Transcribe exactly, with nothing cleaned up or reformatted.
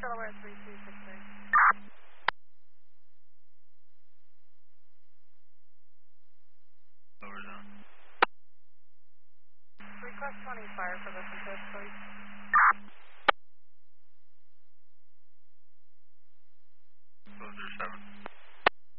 Delaware three two six three. Over zone. Request twenty fire for the test, please.